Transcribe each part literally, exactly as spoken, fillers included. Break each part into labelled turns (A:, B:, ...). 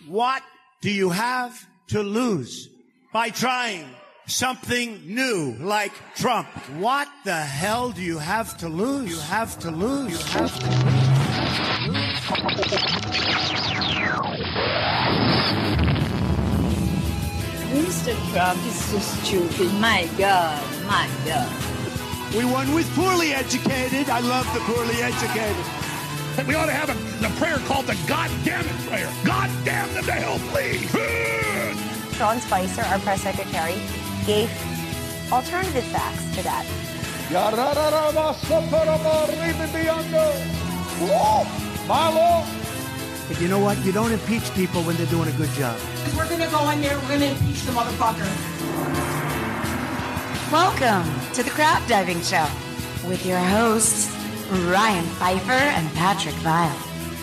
A: What do you have to lose by trying something new like Trump? What the hell do you have to lose? You have to lose. You have to lose.
B: Mister Trump is so stupid. My God, my God.
A: We won with poorly educated. I love the poorly educated.
C: We ought to have a, a prayer called the God damn it prayer. God damn them to hell, please.
D: Sean Spicer, our press secretary, gave alternative facts to that.
A: But you know what? You don't impeach people when they're doing a good job.
E: We're going to go in there, we're going to impeach the motherfucker.
F: Welcome to the Crab Diving Show with your hosts, Ryan Pfeiffer and Patrick Vile.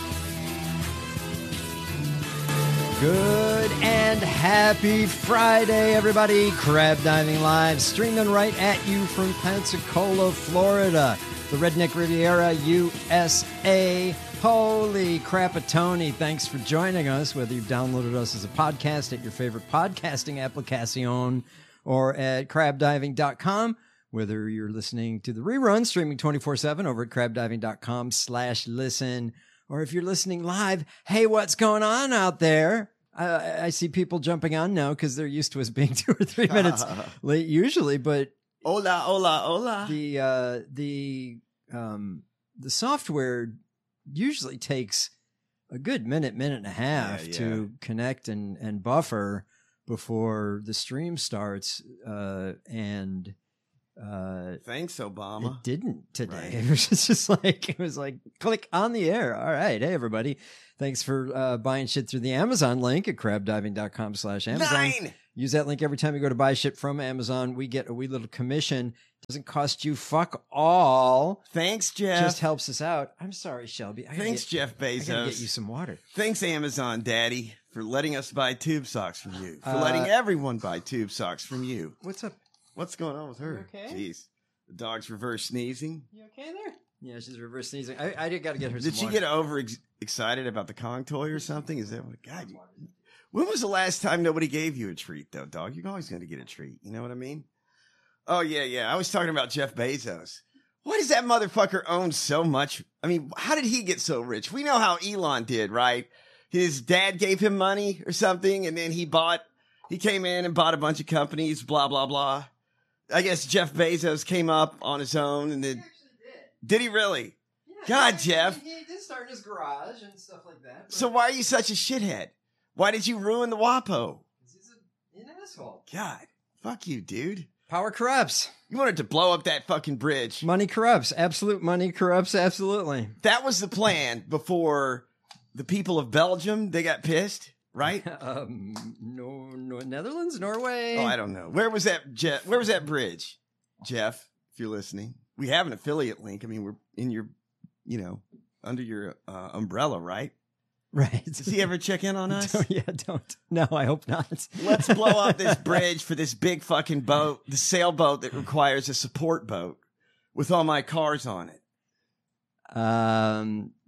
G: Good and happy Friday, everybody. Crab Diving Live, streaming right at you from Pensacola, Florida, the Redneck Riviera, U S A. Holy crapatoni. Thanks for joining us, whether you've downloaded us as a podcast at your favorite podcasting application or at crab diving dot com, whether you're listening to the rerun, streaming twenty-four seven over at crab diving dot com slash listen, or if you're listening live, hey, what's going on out there? I, I see people jumping on now because they're used to us being two or three minutes late usually, but
H: hola, hola, hola.
G: The, uh, the, um, the software usually takes a good minute, minute and a half yeah, yeah. to connect and, and buffer before the stream starts. Uh, and, uh,
H: thanks, Obama.
G: It didn't today.
H: Right.
G: It was just like, it was like click on the air. All right. Hey, everybody. Thanks for, uh, buying shit through the Amazon link at crab diving dot com slash Amazon.
H: Nine.
G: Use that link every time you go to buy shit from Amazon. We get a wee little commission. Doesn't cost you fuck all.
H: Thanks, Jeff.
G: Just helps us out. I'm sorry, Shelby. I
H: Thanks,
G: get,
H: Jeff Bezos.
G: I gotta get you some water.
H: Thanks, Amazon Daddy, for letting us buy tube socks from you. For
G: Uh,
H: letting everyone buy tube socks from you.
G: What's up?
H: What's going on with her?
G: You okay?
H: Jeez. The dog's reverse sneezing.
G: You okay there? Yeah, she's reverse sneezing. I, I got to get her
H: Did
G: some
H: she
G: water.
H: get over ex- excited about the Kong toy or something? Is that what? God, you, when was the last time nobody gave you a treat, though, dog? You're always going to get a treat. You know what I mean? Oh, yeah, yeah. I was talking about Jeff Bezos. Why does that motherfucker own so much? I mean, how did he get so rich? We know how Elon did, right? His dad gave him money or something, and then he bought, he came in and bought a bunch of companies, blah, blah, blah. I guess Jeff Bezos came up on his own and then. He actually did. Did he really? Yeah, God,
G: he,
H: Jeff.
G: He, he did start in his garage and stuff like that. But...
H: So why are you such a shithead? Why did you ruin the WAPO?
G: Because he's a, an asshole.
H: God, fuck you, dude.
G: Power corrupts.
H: You wanted to blow up that fucking bridge.
G: Money corrupts. Absolute money corrupts. Absolutely.
H: That was the plan before the people of Belgium, they got pissed, right?
G: um, no, no, Netherlands, Norway.
H: Oh, I don't know. Where was that, Jeff? Where was that bridge, Jeff? If you're listening, we have an affiliate link. I mean, we're in your, you know, under your uh, umbrella, right?
G: Right.
H: Does he ever check in on us?
G: Don't, yeah, don't. No, I hope not.
H: Let's blow up this bridge for this big fucking boat, the sailboat that requires a support boat with all my cars on it.
G: Um,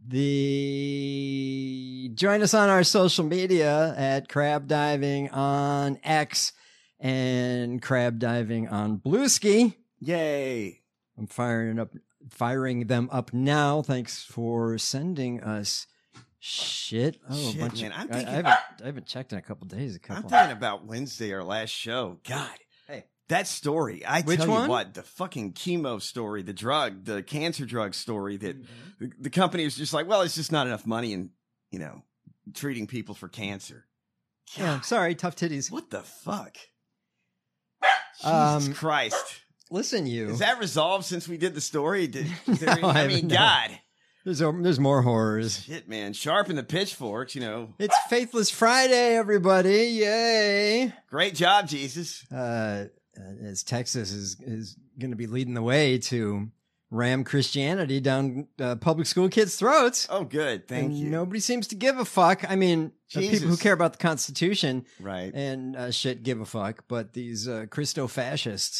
G: the join us on our social media at Crab Diving on X and Crab Diving on Blueski.
H: Yay!
G: I'm firing up, firing them up now. Thanks for sending us. Shit! Oh,
H: Shit,
G: a bunch
H: man.
G: of.
H: I'm
G: I,
H: thinking,
G: I, haven't, I haven't checked in a couple days. A couple.
H: I'm thinking about Wednesday, our last show. God,
G: hey,
H: that story. I
G: Which
H: tell
G: one?
H: you what, the fucking chemo story, the drug, the cancer drug story. That
G: mm-hmm.
H: the, the company is just like, well, it's just not enough money in, you know, treating people for cancer. God,
G: yeah, sorry, tough titties.
H: What the fuck?
G: Um,
H: Jesus Christ!
G: Listen, you.
H: Is that resolved since we did the story? Did, is there
G: No,
H: any, I
G: I
H: mean,
G: haven't, no.
H: God.
G: There's there's more horrors.
H: Shit, man. Sharpen the pitchforks, you know.
G: It's Faithless Friday, everybody. Yay.
H: Great job, Jesus.
G: Uh, as Texas is, is going to be leading the way to ram Christianity down uh, public school kids' throats.
H: Oh, good. Thank
G: and
H: you.
G: Nobody seems to give a fuck. I mean, uh, people who care about the Constitution
H: right.
G: and uh, shit give a fuck. But these uh, Christo-fascists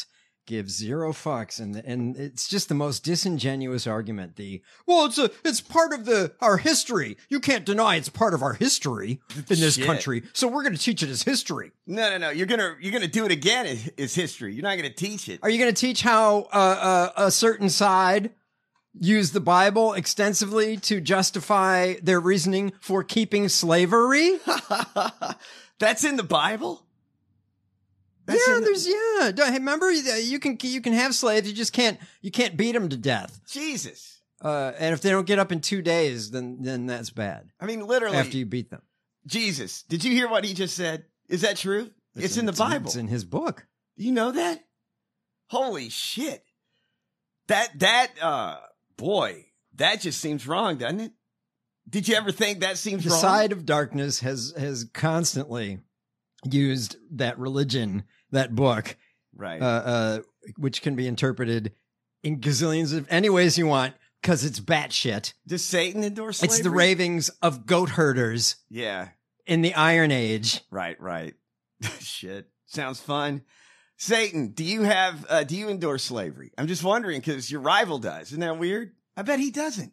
G: give zero fucks, and and it's just the most disingenuous argument. The well, it's a it's part of the our history. You can't deny it's part of our history in this
H: Shit.
G: country. So we're going to teach it as history.
H: No, no, no. You're gonna you're gonna do it again. Is, is history? You're not gonna teach it.
G: Are you going to teach how uh, uh, a certain side used the Bible extensively to justify their reasoning for keeping slavery?
H: That's in the Bible. That's
G: yeah,
H: in the-
G: there's yeah. Don't- hey, Remember, you can you can have slaves. You just can't you can't beat them to death.
H: Jesus.
G: Uh, and if they don't get up in two days, then then that's bad.
H: I mean, literally.
G: After you beat them,
H: Jesus. Did you hear what he just said? Is that true? It's, in the Bible.
G: It's in his book.
H: You know that? Holy shit. That, that, uh, boy, that just seems wrong, doesn't it? Did you ever think that seems
G: The
H: wrong?
G: side of darkness has has constantly used that religion, that book,
H: Right.
G: uh, uh, which can be interpreted in gazillions of any ways you want, because it's batshit.
H: Does Satan endorse slavery?
G: It's the ravings of goat herders
H: Yeah.
G: in the Iron Age.
H: Right, right. Shit. Sounds fun. Satan, do you have, uh, do you endorse slavery? I'm just wondering because your rival does. Isn't that weird? I bet he doesn't.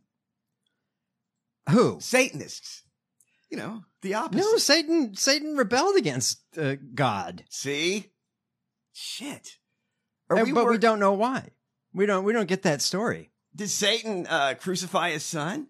G: Who?
H: Satanists. You know, the opposite.
G: No, Satan. Satan rebelled against uh, God.
H: See? Shit. Are
G: Uh,
H: we
G: but
H: wor-
G: we don't know why. We don't. We don't get that story.
H: Did Satan uh, crucify his son?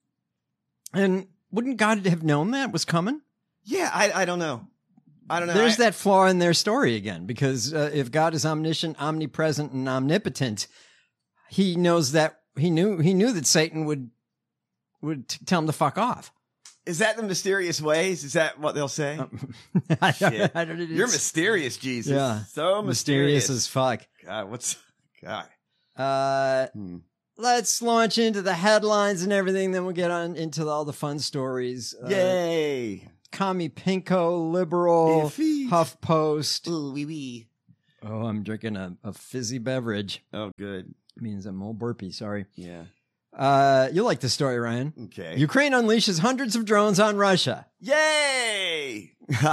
G: And wouldn't God have known that was coming?
H: Yeah, I, I don't know. I don't know.
G: There's
H: I-
G: that flaw in their story again, because uh, if God is omniscient, omnipresent, and omnipotent, he knows that he knew he knew that Satan would would t- tell him to fuck off.
H: Is that the mysterious ways? Is that what they'll say?
G: I don't-
H: Shit.
G: I don't-
H: You're
G: it's
H: mysterious, Jesus.
G: Yeah.
H: So mysterious.
G: mysterious as fuck.
H: God, what's God?
G: Uh,
H: Hmm.
G: let's launch into the headlines and everything. Then we'll get on into all the fun stories. Uh,
H: Yay!
G: Commie Pinko, liberal,
H: Iffy.
G: HuffPost.
H: Ooh, wee wee.
G: Oh, I'm drinking a, a fizzy beverage.
H: Oh, good.
G: Means I'm all burpy. Sorry.
H: Yeah.
G: Uh, you like the story, Ryan?
H: Okay.
G: Ukraine unleashes hundreds of drones on Russia.
H: Yay!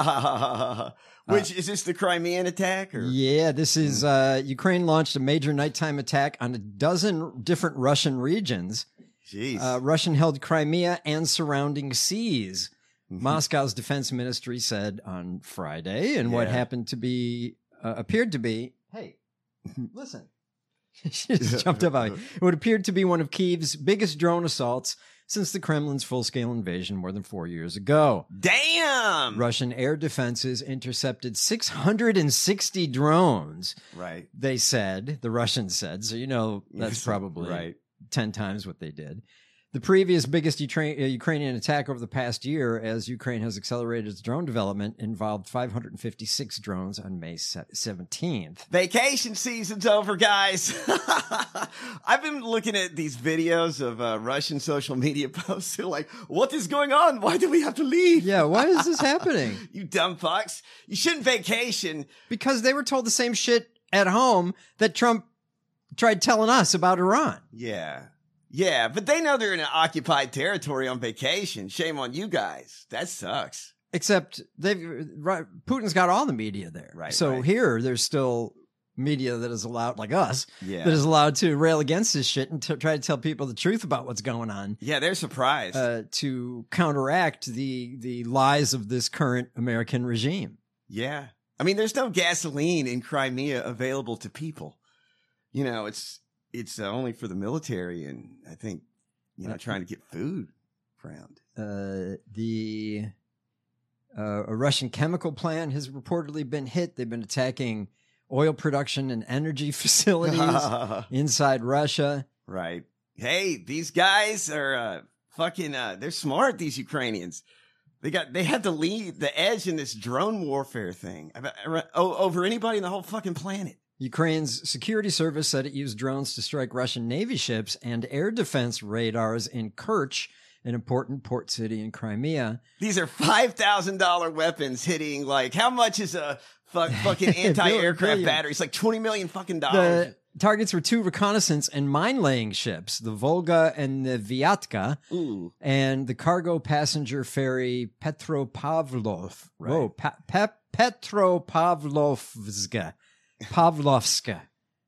H: Which is this the Crimean attack? Or?
G: Yeah, this is uh, Ukraine launched a major nighttime attack on a dozen different Russian regions.
H: Jeez.
G: Uh, Russian-held Crimea and surrounding seas.
H: Mhm.
G: Moscow's defense ministry said on Friday, and what
H: Yeah.
G: happened to be uh, appeared to be, hey, listen, she just jumped up on me. What appeared to be one of Kyiv's biggest drone assaults since the Kremlin's full-scale invasion more than four years ago.
H: Damn!
G: Russian air defenses intercepted six hundred sixty drones.
H: Right.
G: They said, the Russians said, so you know that's
H: Yes,
G: probably
H: right.
G: ten times what they did. The previous biggest Ukra- uh, Ukrainian attack over the past year, as Ukraine has accelerated its drone development, involved five hundred fifty-six drones on May seventeenth.
H: Vacation season's over, guys. I've been looking at these videos of uh, Russian social media posts. They're like, what is going on? Why do we have to leave?
G: Yeah, why is this happening?
H: You dumb fucks. You shouldn't vacation.
G: Because they were told the same shit at home that Trump tried telling us about Iran.
H: Yeah. Yeah, but they know they're in an occupied territory on vacation. Shame on you guys. That sucks.
G: Except they've right, Putin's got all the media there.
H: Right,
G: So
H: right.
G: here, there's still media that is allowed, like us,
H: Yeah.
G: that is allowed to rail against this shit and to try to tell people the truth about what's going on.
H: Yeah, they're surprised.
G: Uh, to counteract the the lies of this current American regime.
H: Yeah. I mean, there's no gasoline in Crimea available to people. You know, it's it's uh, only for the military and I think, you know, trying to get food around.
G: Uh, the uh, a Russian chemical plant has reportedly been hit. They've been attacking oil production and energy facilities inside Russia.
H: Right. Hey, these guys are uh, fucking, uh, they're smart, these Ukrainians. They got, they had the lead, the edge in this drone warfare thing about- o- over anybody in the whole fucking planet.
G: Ukraine's security service said it used drones to strike Russian Navy ships and air defense radars in Kerch, an important port city in Crimea.
H: These are five thousand dollars weapons hitting, like, how much is a fuck, fucking anti-aircraft
G: Billion.
H: battery? It's like twenty million fucking dollars.
G: The targets were two reconnaissance and mine-laying ships, the Volga and the Vyatka,
H: Ooh.
G: and the cargo passenger ferry Petropavlov.
H: Right.
G: Whoa, pa- Pe- Petropavlovska. Pavlovska.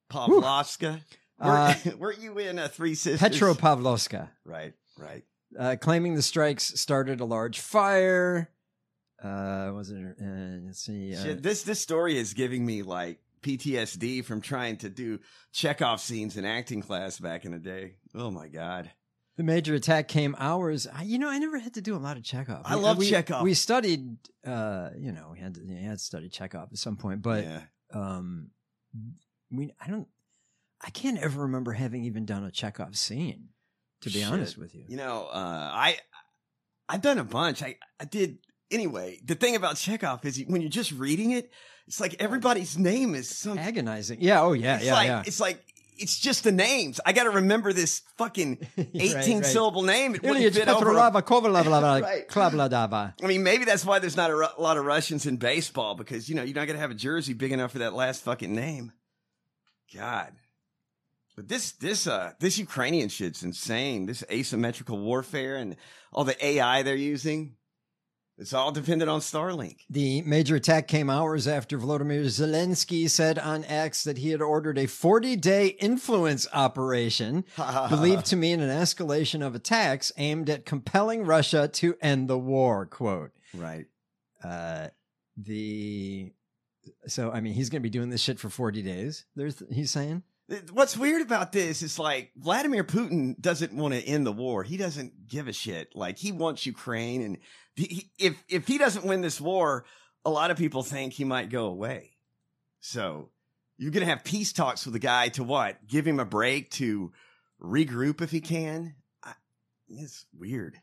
H: Pavlovska.
G: Uh,
H: Were, were you in a Three Sisters?
G: Petropavlovska.
H: Right, right.
G: Uh, claiming the strikes started a large fire. Uh, was it? Uh, let's see. Uh,
H: Shit, this this story is giving me like P T S D from trying to do Chekhov scenes in acting class back in the day. Oh my god.
G: The major attack came hours. I, you know, I never had to do a lot of Chekhov.
H: I
G: We-
H: love
G: we,
H: Chekhov.
G: We studied, uh, you know, we had to, you had to study Chekhov at some point, but
H: Yeah.
G: um, we, I don't, I can't ever remember having even done a Chekhov scene. To be
H: Shit.
G: honest with you,
H: You know, uh, I I've done a bunch. I I did anyway. The thing about Chekhov is when you're just reading it, it's like everybody's name is some
G: agonizing. Yeah. Oh yeah.
H: It's
G: yeah.
H: like
G: yeah.
H: it's like it's just the names. I got to remember this fucking eighteen
G: right.
H: syllable name. It wouldn't
G: Ilyich
H: fit over. a-
G: Petrolava Kovalava
H: Right.
G: Klabladava.
H: I mean, maybe that's why there's not a ru- lot of Russians in baseball because you know you're not gonna have a jersey big enough for that last fucking name. God, but this this uh this Ukrainian shit's insane. This asymmetrical warfare and all the A I they're using. It's all dependent on Starlink.
G: The major attack came hours after Volodymyr Zelensky said on X that he had ordered a forty-day influence operation, believed to mean an escalation of attacks aimed at compelling Russia to end the war, quote.
H: Right.
G: Uh, the so I mean he's going to be doing this shit for forty days. There's he's saying.
H: What's weird about this is like Vladimir Putin doesn't want to end the war. He doesn't give a shit. Like he wants Ukraine, and he, if if he doesn't win this war, a lot of people think he might go away. So you're gonna have peace talks with the guy to what? Give him a break to regroup if he can. I, it's weird.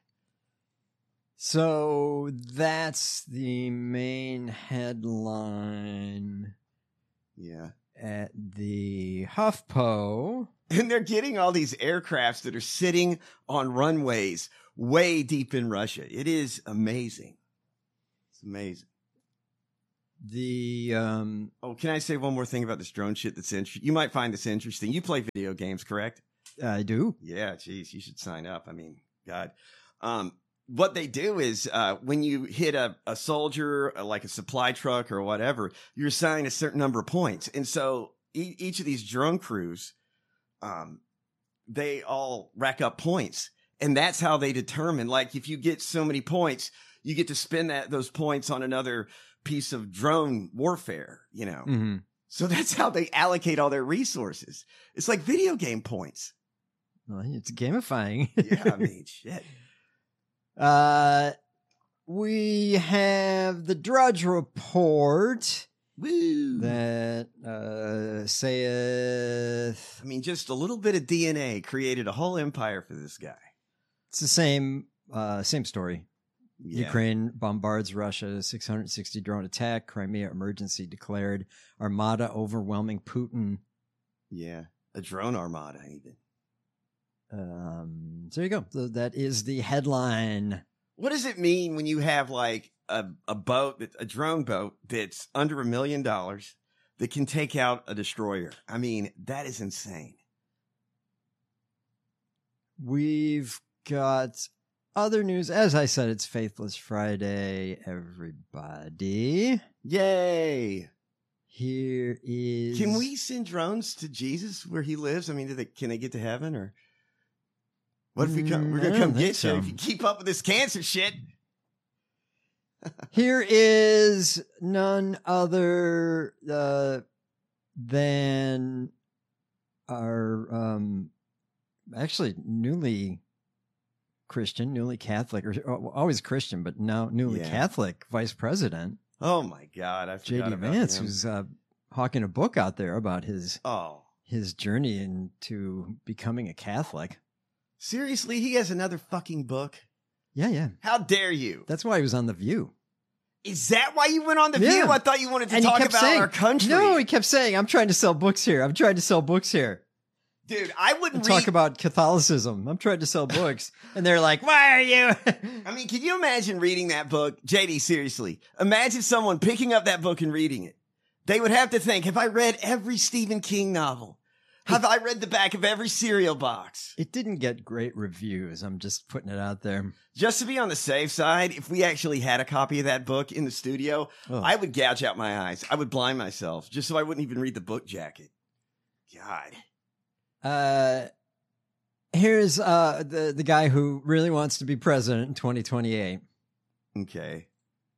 G: So that's the main headline.
H: Yeah.
G: At the HuffPo.
H: And they're getting all these aircrafts that are sitting on runways way deep in Russia. It is amazing. It's amazing.
G: The um
H: oh, can I say one more thing about this drone shit that's interesting? You might find this interesting. You play video games, correct?
G: I do.
H: Yeah, geez, you should sign up. I mean, God. Um, what they do is uh, when you hit a, a soldier, uh, like a supply truck or whatever, you're assigned a certain number of points. And so e- each of these drone crews, um, they all rack up points. And that's how they determine, like, if you get so many points, you get to spend that those points on another piece of drone warfare, you know?
G: Mm-hmm.
H: So that's how they allocate all their resources. It's like video game points.
G: Well, it's gamifying.
H: Yeah, I mean, shit.
G: Uh, we have the Drudge Report.
H: Woo.
G: That uh, saith.
H: I mean, just a little bit of D N A created a whole empire for this guy.
G: It's the same, uh, same story.
H: Yeah.
G: Ukraine bombards Russia, six hundred sixty drone attack, Crimea emergency declared, Armada overwhelming Putin.
H: Yeah, a drone armada even.
G: Um, so there you go. So that is the headline.
H: What does it mean when you have like a, a boat, that, a drone boat that's under a million dollars that can take out a destroyer? I mean, that is insane.
G: We've got other news. As I said, it's Faithless Friday, everybody.
H: Yay.
G: Here is...
H: Can we send drones to Jesus where he lives? I mean, do they, can they get to heaven or... What if we come? We're
G: Mm, I
H: gonna
G: don't
H: come
G: think
H: get
G: so.
H: you if you keep up with this cancer shit.
G: Here is none other uh, than our um, actually newly Christian, newly Catholic, or oh, always Christian, but now newly
H: Yeah.
G: Catholic Vice President
H: Oh my God, I
G: J
H: forgot
G: D
H: about
G: Vance,
H: him.
G: who's uh, hawking a book out there about his
H: Oh,
G: his journey into becoming a Catholic.
H: seriously, he has another fucking book.
G: Yeah, yeah.
H: How dare you?
G: That's why he was on The View.
H: Is that why you went on the
G: Yeah.
H: View? I thought you wanted to
G: And he
H: talk
G: kept
H: about
G: saying,
H: our country.
G: No, he kept saying, I'm trying to sell books here. I'm trying to sell books here.
H: Dude, I
G: And
H: wouldn't
G: talk
H: read.
G: about Catholicism. I'm trying to sell books. And they're like, why are you?
H: I mean, can you imagine reading that book? J D, seriously. Imagine someone picking up that book and reading it. They would have to think, have I read every Stephen King novel? Have I read the back of every cereal box?
G: It didn't get great reviews. I'm just putting it out there.
H: Just to be on the safe side, if we actually had a copy of that book in the studio,
G: Oh.
H: I would gouge out my eyes. I would blind myself just so I wouldn't even read the book jacket. God.
G: Uh, here's uh the the guy who really wants to be president in twenty twenty-eight.
H: Okay.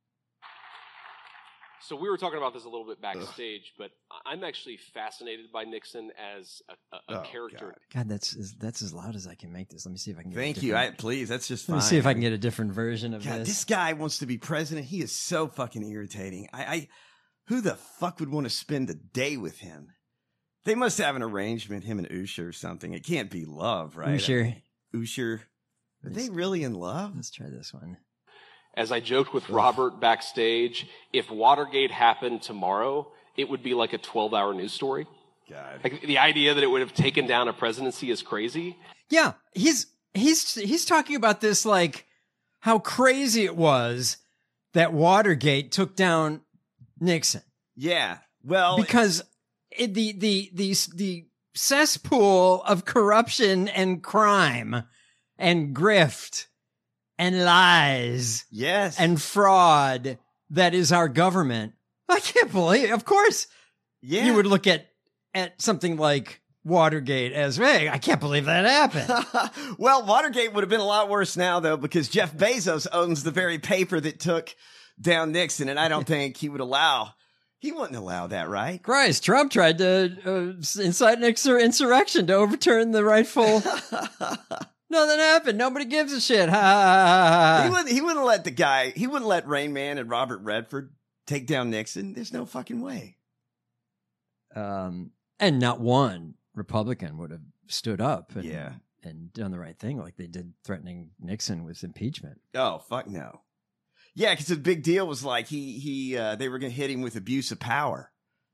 I: So we were talking about this a little bit backstage, but I'm actually fascinated by Nixon as a, a, a
H: Oh,
I: character.
H: God.
G: God, that's as, that's as loud as I can make this. Let me see if I can. Get
H: Thank
G: a
H: you. I,
G: different-
H: please, that's just
G: Let
H: fine.
G: me see if I can get a different version of
H: God,
G: this.
H: this guy wants to be president. He is so fucking irritating. I, I, who the fuck would want to spend a day with him? They must have an arrangement, him and Usher or something. It can't be love, right?
G: Usher.
H: I mean, Usher. Are they really in love?
G: Let's try this one.
I: As I joked with Robert backstage, if Watergate happened tomorrow, it would be like a twelve-hour news story.
H: God.
I: Like, the idea that it would have taken down a presidency is crazy.
G: Yeah, he's he's he's talking about this like how crazy it was that Watergate took down Nixon.
H: Yeah. Well,
G: because it, the the the the cesspool of corruption and crime and grift and lies,
H: yes,
G: and fraud that is our government. I can't believe. Of course,
H: yeah,
G: you would look at at something like Watergate as, hey, I can't believe that happened.
H: Well, Watergate would have been a lot worse now, though, because Jeff Bezos owns the very paper that took down Nixon, and I don't think he would allow. He wouldn't allow that, right?
G: Christ, Trump tried to uh, incite an insur- insurrection to overturn the rightful. Nothing happened. Nobody gives a shit. Ha, ha, ha, ha.
H: He wouldn't. He wouldn't let the guy. He wouldn't let Rain Man and Robert Redford take down Nixon. There's no fucking way.
G: Um, and not one Republican would have stood up and,
H: Yeah.
G: and done the right thing like they did threatening Nixon with impeachment.
H: Oh fuck no. Yeah, because the big deal was like he he uh, they were going to hit him with abuse of power.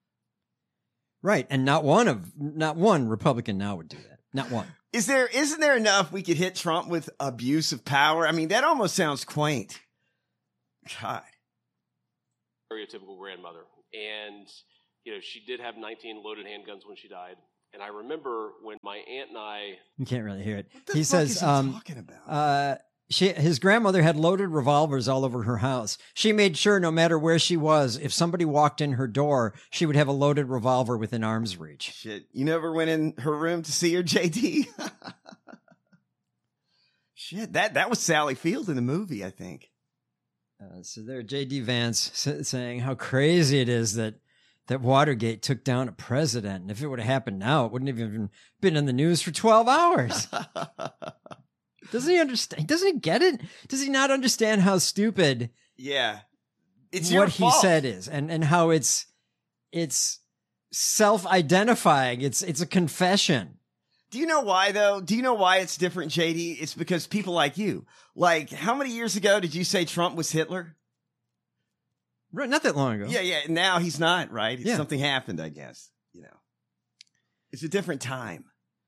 G: Right, and not one of not one Republican now would do that. Not one.
H: Is there isn't there enough we could hit Trump with abuse of power? I mean, that almost sounds quaint. God.
I: Stereotypical grandmother. And, you know, she did have nineteen loaded handguns when she died. And I remember when my aunt and I...
G: You can't really hear it.
H: What the
G: He
H: fuck
G: says,
H: is he
G: um,
H: talking about?
G: uh, she, his grandmother had loaded revolvers all over her house. She made sure no matter where she was, if somebody walked in her door, she would have a loaded revolver within arm's reach.
H: Shit, you never went in her room to see her, J D? Shit, that that was Sally Field in the movie, I think.
G: Uh, so there, J D Vance s- saying how crazy it is that that Watergate took down a president, and if it would have happened now, it wouldn't have even been in the news for twelve hours. Doesn't he understand? Doesn't he get it? Does he not understand how stupid
H: Yeah, it's your
G: what he
H: fault.
G: said is, and and how it's it's self-identifying. It's it's a confession.
H: Do you know why, though? Do you know why it's different, J D? It's because people like you. Like, how many years ago did you say Trump was Hitler?
G: Right, not that long ago.
H: Yeah, yeah. Now he's not, right?
G: Yeah.
H: Something happened, I guess. You know, it's a different time.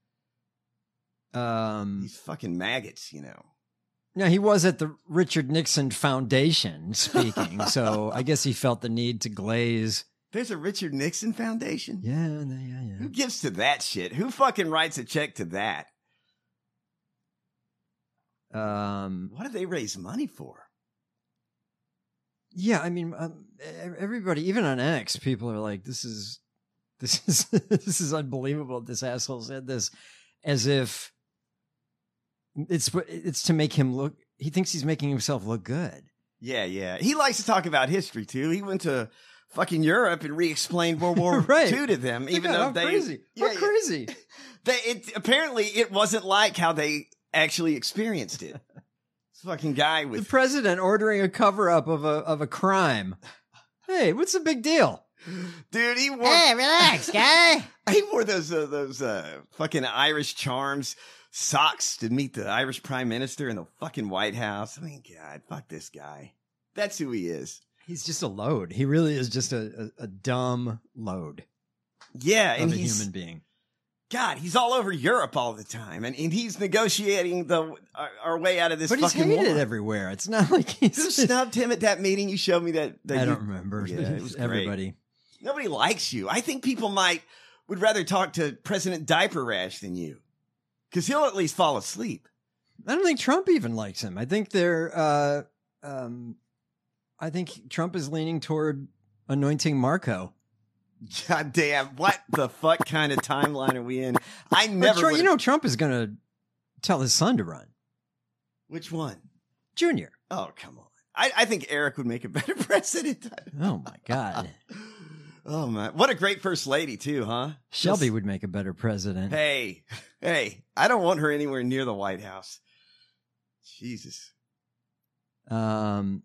G: Um,
H: These fucking maggots, you know.
G: Now, he was at the Richard Nixon Foundation speaking, so I guess he felt the need to glaze.
H: There's a Richard Nixon Foundation?
G: Yeah, yeah, yeah.
H: Who gives to that shit? Who fucking writes a check to that?
G: Um,
H: What do they raise money for?
G: yeah, I mean, um, everybody, even on X, people are like, "This is, this is, this is unbelievable." This asshole said this, as if it's it's to make him look. He thinks he's making himself look good.
H: Yeah, yeah. He likes to talk about history, too. He went to fucking Europe and re-explained World War
G: Right.
H: Two to them, even
G: Look at
H: though
G: how
H: they...
G: crazy,
H: Yeah,
G: how
H: yeah.
G: crazy.
H: They, it, apparently, it wasn't like how they actually experienced it. This fucking guy
G: The
H: with...
G: president ordering a cover up of a of a crime. Hey, what's the big deal?
H: Dude, he wore...
F: Hey, relax, guy.
H: He wore those uh, those uh, fucking Irish Charms socks to meet the Irish Prime Minister in the fucking White House. I mean, God, fuck this guy. That's who he is.
G: He's just a load. He really is just a, a, a dumb load
H: Yeah,
G: of
H: and
G: a
H: he's
G: human being.
H: God. He's all over Europe all the time, and, and he's negotiating the our, our way out of this
G: But he's
H: fucking
G: hated
H: war.
G: everywhere. It's not like
H: Who
G: he's.
H: snubbed him at that meeting? You showed me that. that
G: I
H: you-
G: don't remember.
H: Yeah, it was great.
G: Everybody.
H: Nobody likes you. I think people might would rather talk to President Diaper Rash than you, because he'll at least fall asleep.
G: I don't think Trump even likes him. I think they're. Uh, um, I think Trump is leaning toward anointing Marco.
H: God damn, what the fuck kind of timeline are we in? I never
G: Trump,
H: would've-
G: you know, Trump is going to tell his son to run.
H: Which one?
G: Junior.
H: Oh, come on. I, I think Eric would make a better president.
G: Oh, my God.
H: Oh, my. What a great first lady, too, huh?
G: Shelby
H: Just-
G: would make a better president.
H: Hey, hey, I don't want her anywhere near the White House. Jesus.
G: Um,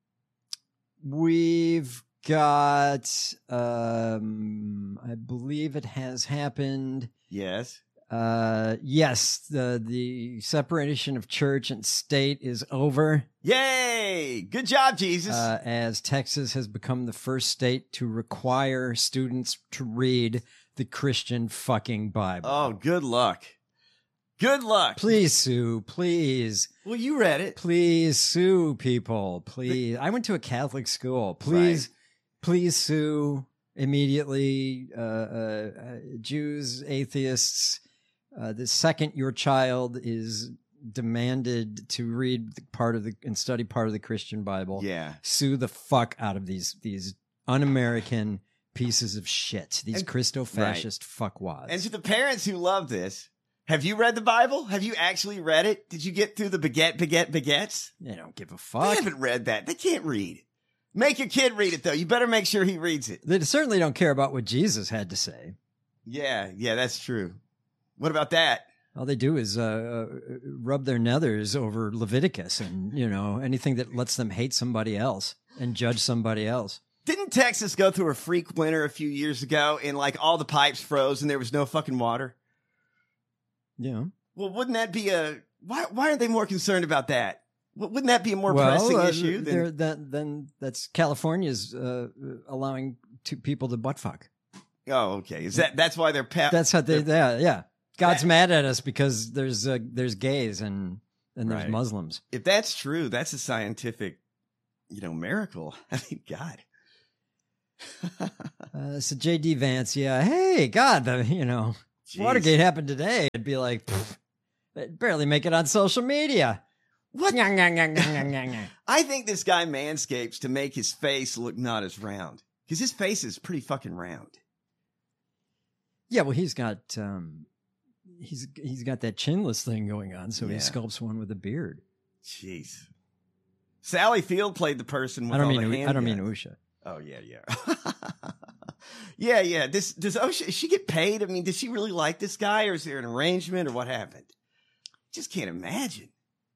G: we've got, um, I believe it has happened.
H: Yes.
G: Uh, yes, the the separation of church and state is over.
H: Yay! Good job, Jesus.
G: Uh, as Texas has become the first state to require students to read the Christian fucking Bible.
H: Oh, good luck. Good luck.
G: Please, Sue, please.
H: Well, you read it.
G: Please sue people. Please. I went to a Catholic school. Please,
H: Right.
G: please sue immediately. Uh, uh, uh, Jews, atheists. Uh, the second your child is demanded to read the part of the and study part of the Christian Bible,
H: Yeah.
G: sue the fuck out of these these un-American pieces of shit. These
H: And-
G: Christo-fascist fuckwads.
H: And to the parents who love this, have you read the Bible? Have you actually read it? Did you get through the baguette, baguette, baguettes?
G: They don't give a
H: I
G: fuck.
H: haven't read that. They can't read. Make your kid read it, though. You better make sure he reads it.
G: They certainly don't care about what Jesus had to say.
H: Yeah, yeah, that's true. What about that?
G: All they do is uh, uh, rub their nethers over Leviticus and, you know, anything that lets them hate somebody else and judge somebody else.
H: Didn't Texas go through a freak winter a few years ago and like all the pipes froze and there was no fucking water?
G: Yeah.
H: Well, wouldn't that be a why? Why are they more concerned about that? W- Wouldn't that be a more
G: well,
H: pressing
G: uh,
H: issue?
G: there-
H: Than,
G: that, then that's California's uh, allowing two people to butt fuck.
H: oh, okay. Is that that's why they're pa-
G: That's how they,
H: they're-
G: yeah, yeah. God's
H: That-
G: mad at us because there's uh, there's gays and and there's
H: Right.
G: Muslims.
H: If that's true, that's a scientific, you know, miracle. I mean, God.
G: Uh, so J D Vance, yeah, hey, God, the, you know,
H: Jeez.
G: Watergate happened today. It'd be like, pfft, they'd barely make it on social media.
H: What?
G: Nyah, nyah, nyah, nyah, nyah, nyah, nyah.
H: I think this guy manscapes to make his face look not as round because his face is pretty fucking round.
G: Yeah, well, he's got um, he's he's got that chinless thing going on, so he
H: Yeah.
G: sculpts one with a beard.
H: Jeez. Sally Field played the person with
G: I don't
H: all
G: mean
H: the
G: I don't mean
H: handguns.
G: Usha.
H: Oh yeah, yeah, yeah, yeah. This does Osha? Does she get paid? I mean, does she really like this guy, or is there an arrangement, or what happened? Just can't imagine.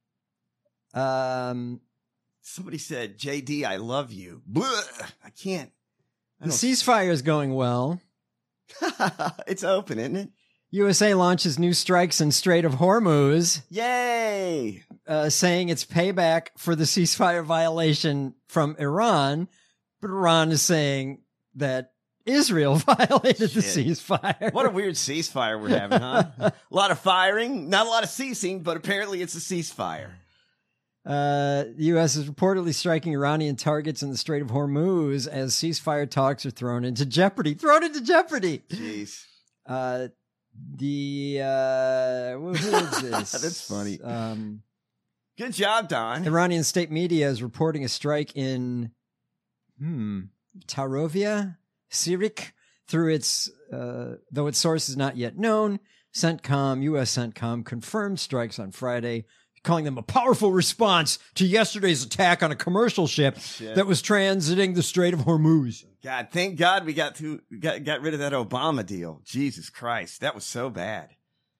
G: Um,
H: Somebody said, "J D, I love you." Blah, I can't. I
G: the
H: don't-
G: ceasefire is going well.
H: It's open, isn't it?
G: U S A launches new strikes in Strait of Hormuz,
H: Yay!
G: uh, saying it's payback for the ceasefire violation from Iran, but Iran is saying that Israel violated the
H: Shit.
G: ceasefire.
H: What a weird ceasefire we're having, huh? A lot of firing, not a lot of ceasing, but apparently it's a ceasefire.
G: Uh, the U S is reportedly striking Iranian targets in the Strait of Hormuz as ceasefire talks are thrown into jeopardy. Thrown into jeopardy.
H: Jeez.
G: Uh, the uh, who who is this?
H: That's funny.
G: Um,
H: Good job, Don.
G: Iranian state media is reporting a strike in hmm Tarovia, Sirik, through its uh, though its source is not yet known. CENTCOM, U S CENTCOM confirmed strikes on Friday, calling them a powerful response to yesterday's attack on a commercial ship
H: Shit.
G: that was transiting the Strait of Hormuz.
H: God, thank God we got through, got got rid of that Obama deal. Jesus Christ, that was so bad.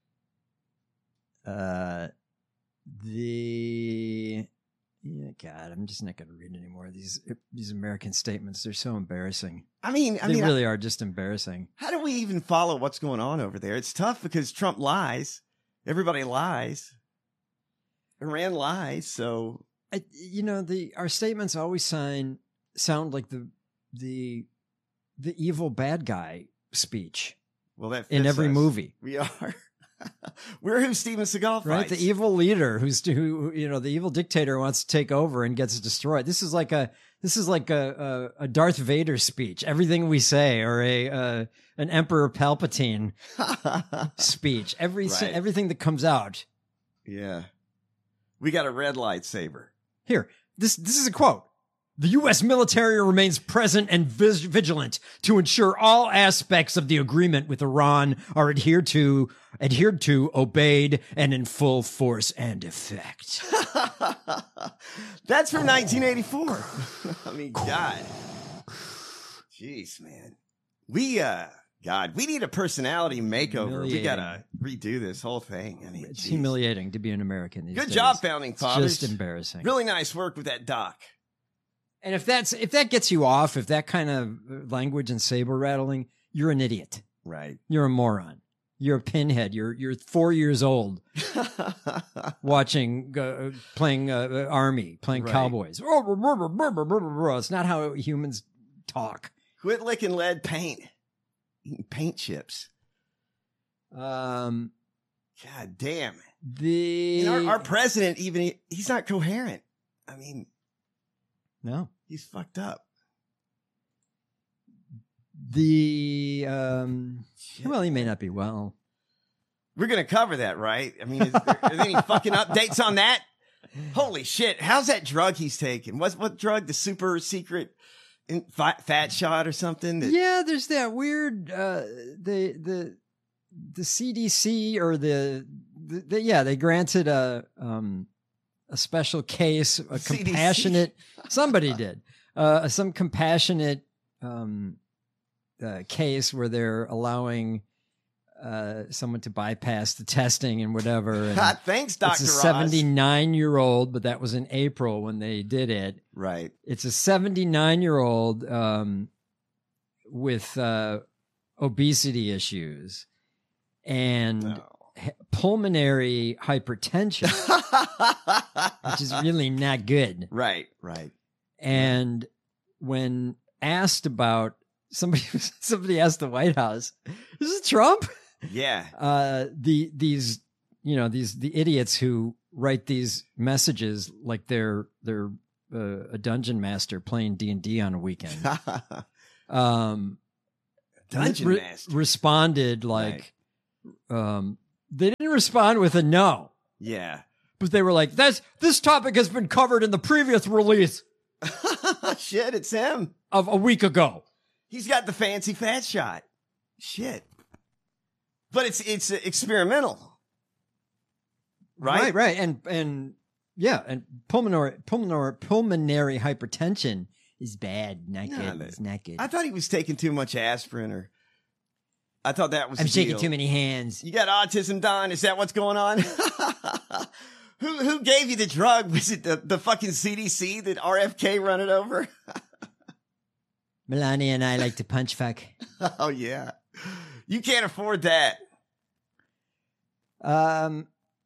G: Uh, the yeah, God, I'm just not going to read any more of these these American statements. They're so embarrassing.
H: I mean, I
G: they
H: mean,
G: really are just embarrassing.
H: how do we even follow what's going on over there? It's tough because Trump lies, everybody lies, Iran lies. So
G: I, you know, the our statements always sign sound like the the the evil bad guy speech
H: well, that
G: in
H: fits
G: every
H: us.
G: movie.
H: We are. We're who Steven Seagal fights.
G: Right, the evil leader who's who you know the evil dictator wants to take over and gets destroyed. This is like a this is like a a, a Darth Vader speech. Everything we say, or a uh, an Emperor Palpatine speech. Every
H: Right.
G: everything that comes out
H: Yeah, we got a red lightsaber.
G: here. This this is a quote. The U S military remains present and vis- vigilant to ensure all aspects of the agreement with Iran are adhered to, adhered to, obeyed, and in full force and effect.
H: That's from nineteen eighty-four. I mean, God. Jeez, man. We, uh, God, we need a personality makeover. We gotta redo this whole thing. I mean,
G: it's
H: geez.
G: humiliating to be an American these
H: Good
G: days.
H: job, Founding Fathers.
G: It's just embarrassing.
H: Really nice work with that doc.
G: And if that's if that gets you off, if that kind of language and saber rattling, you're an idiot.
H: Right.
G: You're a moron. You're a pinhead. You're you're four years old, watching, uh, playing uh, army, playing
H: Right.
G: cowboys. It's not how humans talk.
H: Quit licking lead paint. Eating paint chips.
G: Um,
H: God damn.
G: The
H: And our, our president, even, he's not coherent. I mean,
G: no,
H: he's fucked up.
G: The um, well, he may not be well.
H: We're going to cover that, right? I mean, is there, are there any fucking updates on that? Holy shit. How's that drug he's taking? What, what drug? The super secret in, fat, fat shot or something? That,
G: Yeah, there's that weird uh, the the the C D C or the, the, the yeah they granted a um a special case a
H: C D C?
G: compassionate somebody did uh some compassionate um uh, case where they're allowing uh someone to bypass the testing and whatever. And
H: God, thanks, Doctor
G: It's a
H: Ross.
G: seventy-nine year old, but that was in April when they did it.
H: Right.
G: It's a seventy-nine year old um, with uh, obesity issues and
H: No.
G: h- pulmonary hypertension, which is really not good.
H: Right, right.
G: And when asked about somebody, somebody asked the White House, "Is it Trump?"
H: Yeah.
G: Uh, the these you know these the idiots who write these messages like they're they're uh, a dungeon master playing D and D on a weekend. um,
H: Dungeon
G: re-
H: master.
G: responded like, um, they didn't respond with a no,
H: Yeah.
G: but they were like, "That's this topic has been covered in the previous release
H: Shit, it's him.
G: of a week ago."
H: He's got the fancy fat shot. Shit. But it's it's uh, experimental. Right?
G: right, right, and and yeah, and pulmonary pulmonary pulmonary hypertension is bad, not
H: No,
G: good.
H: that-
G: It's not good.
H: I thought he was taking too much aspirin or I thought that was
G: I'm
H: the
G: shaking
H: deal.
G: too many hands.
H: You got autism, Don? Is that what's going on? who who gave you the drug? Was it the, the fucking C D C that R F K run it over?
G: Melania and I like to punch fuck.
H: Oh yeah. You can't afford that.
G: Um,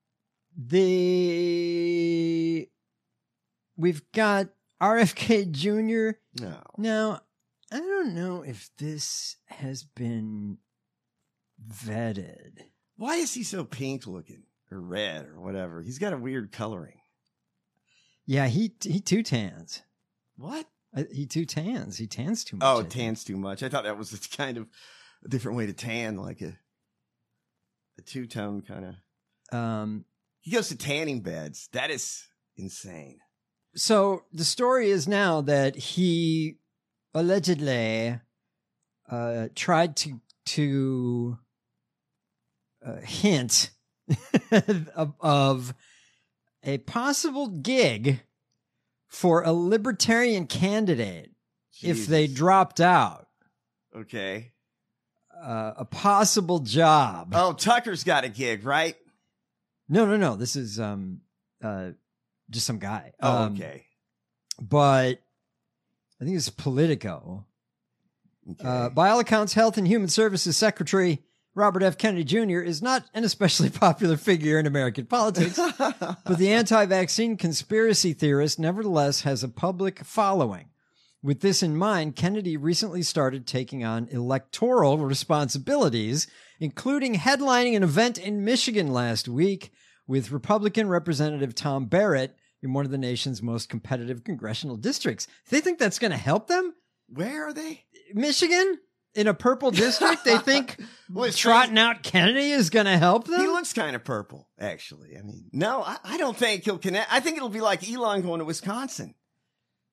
G: the we've got R F K Junior
H: No.
G: Now, I don't know if this has been vetted.
H: Why is he so pink looking or red or whatever? He's got a weird coloring.
G: Yeah, he he too tans.
H: What?
G: Uh, He too tans. He tans too much.
H: Oh,
G: I think.
H: tans too much. I thought that was a kind of a different way to tan, like a a two tone kind of.
G: Um,
H: He goes to tanning beds. That is insane.
G: so the story is now that he allegedly uh, tried to to uh, hint of, of a possible gig for a libertarian candidate if they
H: Jesus.
G: dropped out.
H: Okay.
G: Uh, a possible job.
H: Oh, Tucker's got a gig, right?
G: No, no, no. This is um, uh, just some guy.
H: Oh,
G: Um,
H: okay.
G: But I think it's Politico.
H: Okay.
G: Uh, by all accounts, Health and Human Services Secretary Robert F. Kennedy Junior is not an especially popular figure in American politics, but the anti-vaccine conspiracy theorist nevertheless has a public following. With this in mind, Kennedy recently started taking on electoral responsibilities, including headlining an event in Michigan last week with Republican Representative Tom Barrett in one of the nation's most competitive congressional districts. They think that's going to help them?
H: Where are they?
G: Michigan? In a purple district? They think
H: Well, it's
G: trotting out Kennedy is going to help them?
H: He looks kind of purple, actually. I mean, no, I, I don't think he'll connect. I think it'll be like Elon going to Wisconsin.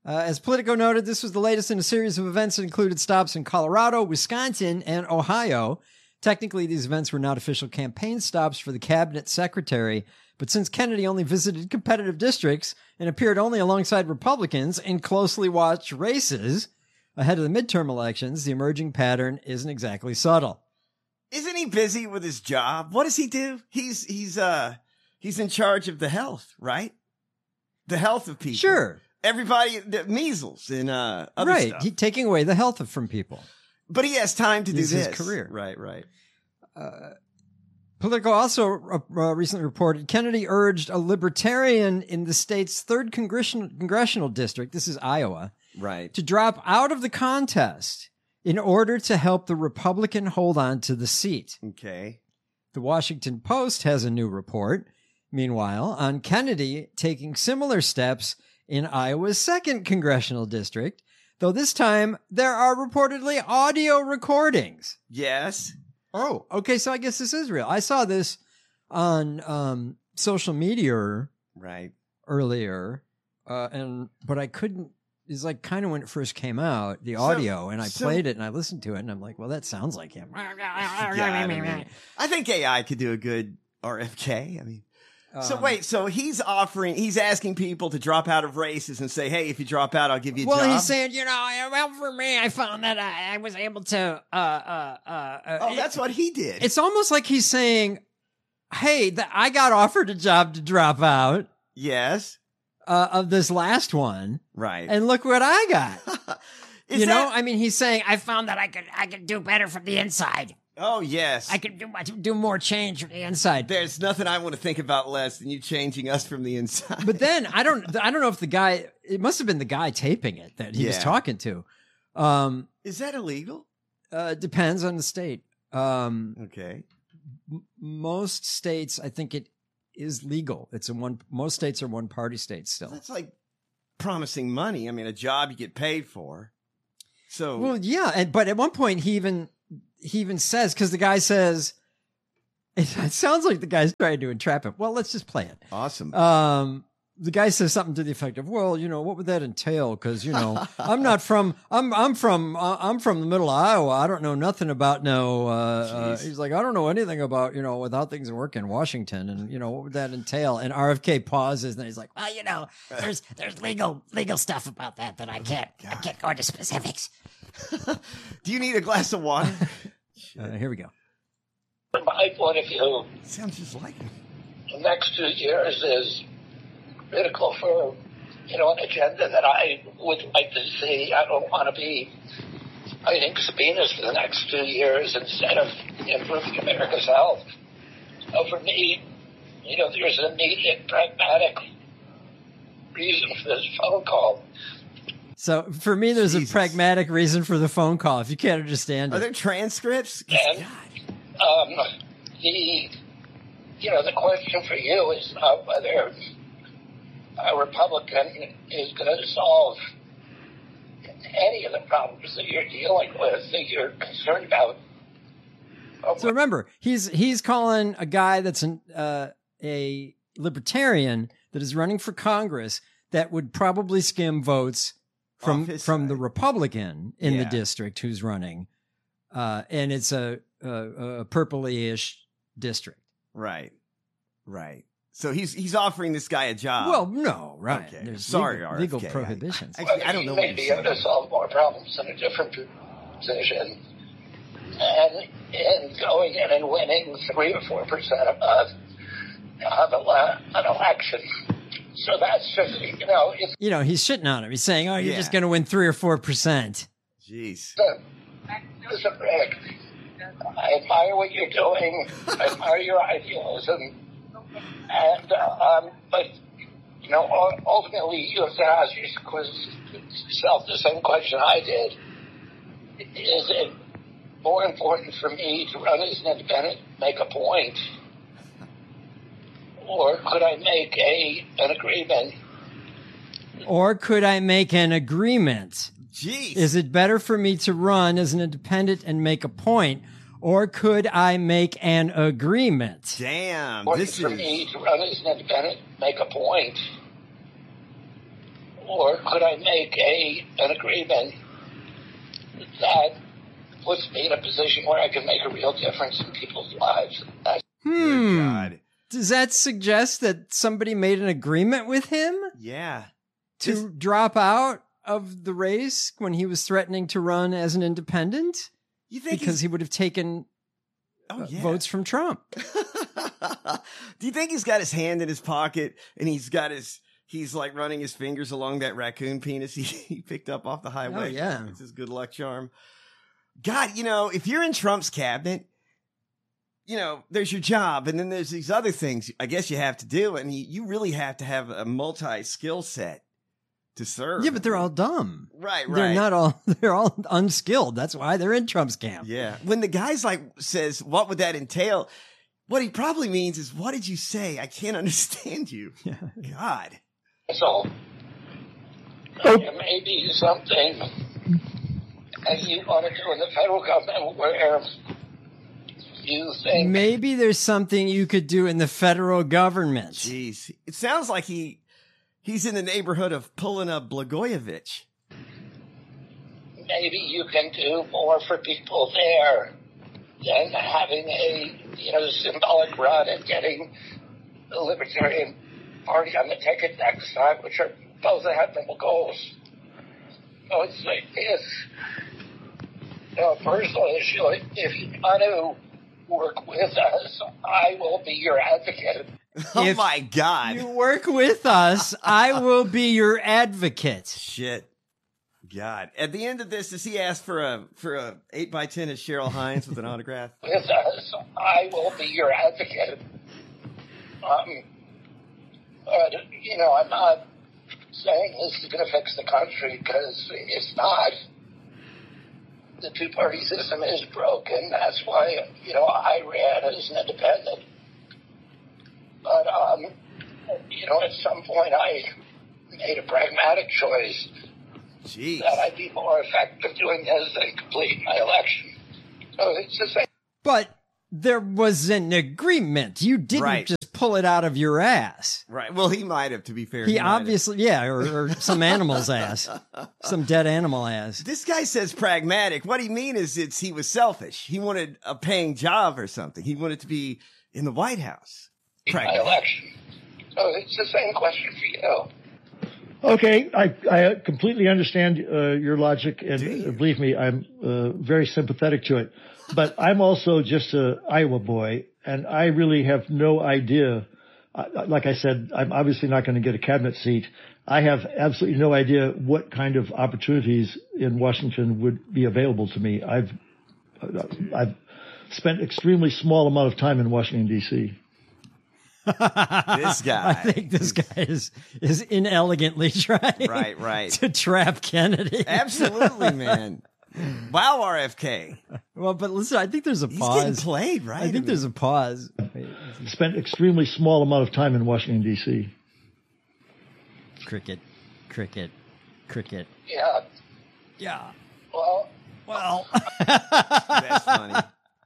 G: Uh, as Politico noted, this was the latest in a series of events that included stops in Colorado, Wisconsin, and Ohio. Technically, these events were not official campaign stops for the cabinet secretary, but since Kennedy only visited competitive districts and appeared only alongside Republicans in closely watched races ahead of the midterm elections, the emerging pattern isn't exactly subtle.
H: Isn't he busy with his job? What does he do? He's he's uh he's in charge of the health, right? The health of people.
G: Sure.
H: Everybody, the measles and uh, other
G: right.
H: stuff.
G: He, taking away the health from people.
H: But he has time to do
G: This
H: this.
G: is his career.
H: Right, right.
G: Uh, Politico also uh, recently reported Kennedy urged a libertarian in the state's third congressional, congressional district, this is Iowa,
H: right,
G: to drop out of the contest in order to help the Republican hold on to the seat.
H: Okay.
G: The Washington Post has a new report, meanwhile, on Kennedy taking similar steps in Iowa's second congressional district, though this time there are reportedly audio recordings.
H: Yes.
G: Oh, okay. So I guess this is real. I saw this on um, social media
H: right
G: earlier, uh, and but I couldn't. It's like kind of when it first came out, the audio, so, and I so, played it and I listened to it, and I'm like, well, that sounds like him.
H: Yeah, I, mean, I think A I could do a good R F K. I mean. So
G: Um,
H: wait, so he's offering, he's asking people to drop out of races and say, hey, if you drop out, I'll give you a
G: well,
H: job.
G: Well, he's saying, you know, well, for me, I found that I, I was able to, uh, uh, uh,
H: oh, that's what he did.
G: It's almost like he's saying, hey, the, I got offered a job to drop out.
H: Yes.
G: Uh, of this last one.
H: Right.
G: And look what I got. you
H: that-
G: know, I mean, he's saying, I found that I could, I could do better from the inside.
H: Oh, yes.
G: I could do do more change from the inside.
H: There's nothing I want to think about less than you changing us from the inside.
G: But then I don't I don't know if the guy, it must have been the guy taping it that he
H: Yeah.
G: was talking to. Um,
H: Is that illegal?
G: Uh, depends on the state. Um,
H: okay.
G: M- most states, I think it is legal. It's a one. Most states are one party states still.
H: That's like promising money. I mean, a job you get paid for. So
G: Well, yeah, and but at one point he even he even says, because the guy says, it, it sounds like the guy's trying to entrap him. Well, let's just play it.
H: Awesome.
G: Um, the guy says something to the effect of, "Well, you know, what would that entail? Because you know, I'm not from, I'm, I'm from, uh, I'm from the middle of Iowa. I don't know nothing about no." Uh, uh, he's like, "I don't know anything about you know without things work in Washington, and you know what would that entail?" And R F K pauses, and he's like,
J: Well, you know, there's there's legal legal stuff about that that I can't I can't go into specifics.
H: Do you need a glass of water?
G: uh, "Here we go."
K: From my point of view,
H: sounds just like him.
K: The next two years is critical for, you know, an agenda that I would like to see. I don't want to be fighting subpoenas for the next two years instead of improving America's health. So for me, you know, there's an immediate pragmatic reason for this phone call.
G: So for me, there's Jesus. a pragmatic reason for the phone call. If you can't understand it,
H: are there transcripts?
K: And um, the you know the question for you is not whether a Republican is going to solve any of the problems that you're dealing with, that you're concerned about.
G: So remember, he's he's calling a guy that's an, uh, a libertarian that is running for Congress that would probably skim votes from from the Republican in
H: Yeah.
G: the district who's running, uh, and it's a, a, a purpley-ish district.
H: Right, right. So he's he's offering this guy a job.
G: Well, no, right.
H: Okay.
G: There's
H: Sorry,
G: legal,
H: R F K.
G: legal
H: I-
G: prohibitions.
H: Actually, I don't know
K: You
H: what
K: may be
H: you're
K: able to
H: saying.
K: solve more problems in a different position. And in going in and winning three or four percent of, of ele- an election. So that's just, you know, it's
G: You know, he's shitting on him. He's saying, "Oh, you're
H: Yeah.
G: just going to win three or four percent."
H: Jeez.
K: listen, Rick, I admire what you're doing. I admire your idealism. And, uh, um, but, you know, ul- ultimately you have to ask yourself the same question I did. Is it more important for me to run as an independent, make a point, or could I make a an agreement?
G: Or could I make an agreement?
H: Jeez.
G: Is it better for me to run as an independent and make a point, or could I make an agreement?
H: Damn,
K: Or
H: this
K: for
H: is
K: me to run as an independent, make a point, or could I make a an agreement that puts me in a position where I can make a real difference in people's lives? That's
G: Hmm.
H: God.
G: Does that suggest that somebody made an agreement with him
H: Yeah.
G: to
H: This-
G: drop out of the race when he was threatening to run as an independent?
H: You think
G: Because
H: he's-
G: he would have taken
H: oh,
G: uh,
H: yeah.
G: votes from Trump.
H: Do you think he's got his hand in his pocket and he's got his, he's like running his fingers along that raccoon penis he, he picked up off the highway?
G: Oh, yeah.
H: It's his good luck charm. God, you know, if you're in Trump's cabinet, you know, there's your job and then there's these other things I guess you have to do. And you, you really have to have a multi skill set to serve.
G: Yeah, but they're all dumb.
H: Right, right.
G: They're not all, they're all unskilled. That's why they're in Trump's camp.
H: Yeah. When the guy's like says, what would that entail? What he probably means is, what did you say? I can't understand you.
G: Yeah.
H: God.
K: all. There may be something as you want to do in the federal government where you think
G: Maybe there's something you could do in the federal government.
H: Jeez. It sounds like he he's in the neighborhood of pulling a Blagojevich.
K: maybe you can do more for people there than having a, you know, symbolic run and getting the Libertarian Party on the ticket next time, which are both admirable goals. So it's, it's you know, a personal issue. If you want to work with us, I will be your advocate.
H: Oh
G: If
H: my God.
G: You work with us, I will be your advocate.
H: Shit. God. At the end of this, does he ask for a for a eight by ten of Cheryl Hines with an autograph?
K: With us, I will be your advocate. Um, but, you know, I'm not saying this is going to fix the country because it's not. The two-party system is broken. That's why, you know, I ran as an independent. But, um, you know, at some point I made a pragmatic choice
H: Jeez.
K: that I'd be more effective doing this than completing my election. So it's the same.
G: But there was an agreement. You didn't
H: Right.
G: just pull it out of your ass.
H: Right. Well, he might have, to be fair.
G: He
H: might have.
G: obviously, yeah, or, or some animal's ass, some dead animal ass.
H: This guy says pragmatic. What he mean is it's he was selfish. He wanted a paying job or something. He wanted to be in the White House.
K: My election. So it's the same question for you.
L: Okay, I, I completely understand uh, your logic, and uh, believe me, I'm uh, very sympathetic to it. But I'm also just a Iowa boy, and I really have no idea. Uh, like I said, I'm obviously not going to get a cabinet seat. I have absolutely no idea what kind of opportunities in Washington would be available to me. I've I've spent extremely small amount of time in Washington, D C
H: This guy.
G: I think this guy is is inelegantly trying
H: Right, right.
G: to trap Kennedy.
H: Absolutely, man. Wow, R F K.
G: Well, but listen, I think there's a
H: He's
G: pause.
H: getting played, right?
G: I think
H: I mean-
G: there's a pause.
L: spent extremely small amount of time in Washington, D C
G: Cricket, cricket, cricket.
K: Yeah.
G: Yeah.
K: Well.
G: Well.
H: That's funny.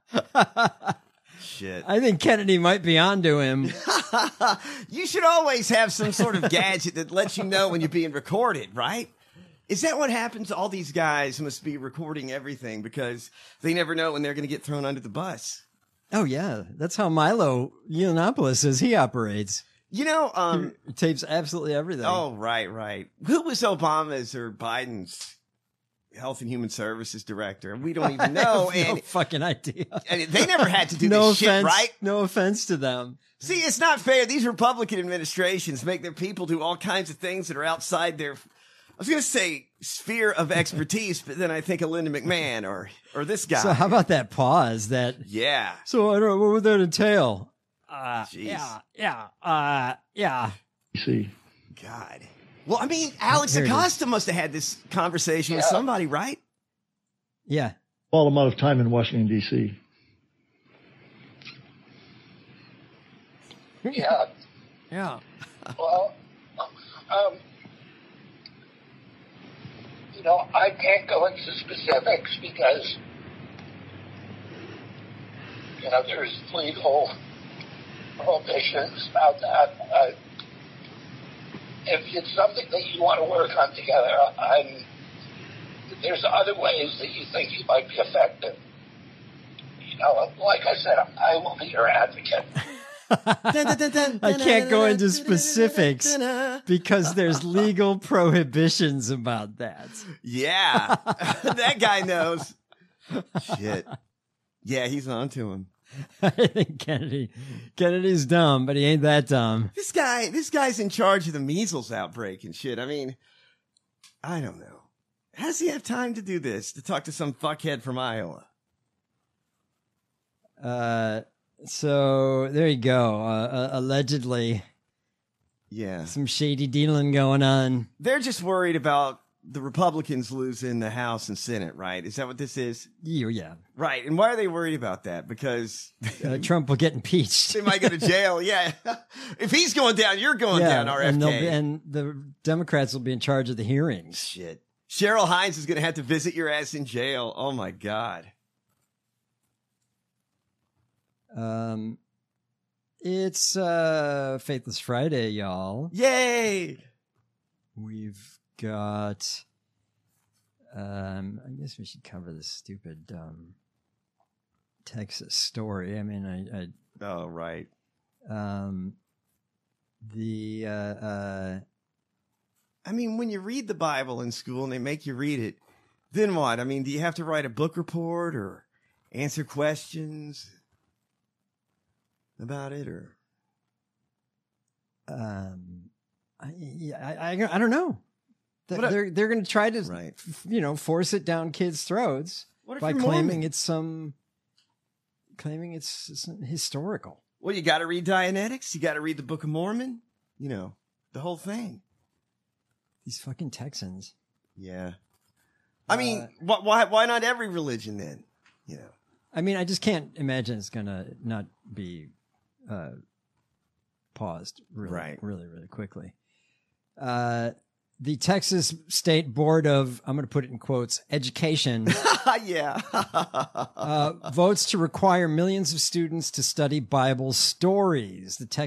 H: Shit.
G: I think Kennedy might be onto him.
H: You should always have some sort of gadget that lets you know when you're being recorded, right? Is that what happens? All these guys must be recording everything because they never know when they're going to get thrown under the bus.
G: Oh yeah, that's how Milo Yiannopoulos says he operates.
H: You know, um,
G: he tapes absolutely everything.
H: Oh, right, right. Who was Obama's or Biden's Health and Human Services director? We don't even know.
G: I have no
H: and
G: fucking idea.
H: And they never had to do
G: no
H: this
G: offense,
H: shit, right?
G: No offense to them.
H: See, it's not fair. These Republican administrations make their people do all kinds of things that are outside their, I was going to say sphere of expertise, but then I think of Linda McMahon or or this guy.
G: So how about that pause? That
H: yeah.
G: So I don't know, what would that entail? Uh,
H: Jeez.
G: yeah, yeah, uh, yeah.
L: See,
H: God. Well, I mean, Alex
G: Here it
H: Acosta must have had this conversation with somebody, right?
G: Yeah.
L: Small amount of time in Washington, D C
K: Yeah.
G: Yeah.
K: Well, um, you know, I can't go into specifics because, you know, there's legal prohibitions about that. I, if it's something that you want to work on together, I'm, there's other ways that you think you might be effective. You know, like I said, I will be your advocate.
G: I can't go into specifics because there's legal prohibitions about that.
H: Yeah, that guy knows. Shit. Yeah, he's on to him.
G: I think Kennedy, Kennedy's dumb, but he ain't that dumb.
H: This guy, this guy's in charge of the measles outbreak and shit. I mean, I don't know. How does he have time to do this? To talk to some fuckhead from Iowa?
G: Uh, so there you go. Uh, uh, allegedly,
H: yeah,
G: some shady dealing going on.
H: They're just worried about the Republicans losing the House and Senate, right? Is that what this is?
G: Yeah, yeah.
H: Right. And why are they worried about that? Because
G: uh, Trump will get impeached.
H: They might go to jail. Yeah. If he's going down, you're going
G: yeah,
H: down, R F K.
G: And, be, and the Democrats will be in charge of the hearings.
H: Shit. Cheryl Hines is going to have to visit your ass in jail. Oh, my God.
G: Um, It's uh, Faithless Friday, y'all.
H: Yay!
G: We've got... Um, I guess we should cover this stupid um, Texas story. I mean, I... I
H: oh, right.
G: Um, the... Uh, uh,
H: I mean, when you read the Bible in school and they make you read it, then what? I mean, do you have to write a book report or answer questions about it, or?
G: Um, I, I, I, I don't know.
H: What
G: they're they're going to try to,
H: right.
G: you know, force it down kids' throats
H: What if
G: by
H: you're
G: claiming
H: Mormon?
G: it's some, claiming it's, it's historical.
H: Well, you got to read Dianetics. You got to read the Book of Mormon. You know, the whole thing.
G: These fucking Texans.
H: Yeah. I mean, wh- why why not every religion then? You know.
G: I mean, I just can't imagine it's going to not be uh, paused really,
H: Right.
G: really, really quickly. Uh, the Texas State Board of, I'm going to put it in quotes, Education
H: yeah.
G: uh, votes to require millions of students to study Bible stories. The Texas